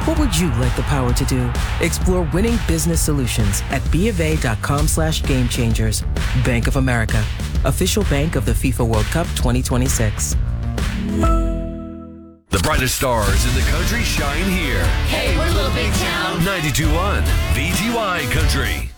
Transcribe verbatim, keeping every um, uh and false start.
What would you like the power to do? Explore winning business solutions at bofa.com slash game changers. Bank of America, official bank of the FIFA World Cup twenty twenty-six. The brightest stars in the country shine here. Hey, we're Little Big Town. ninety-two point one V G Y Country.